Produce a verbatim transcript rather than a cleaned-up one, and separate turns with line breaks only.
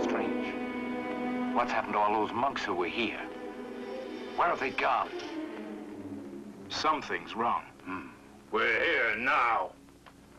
strange. What's happened to all those monks who were here? Where have they gone?
Something's wrong.
Hmm.
We're here now.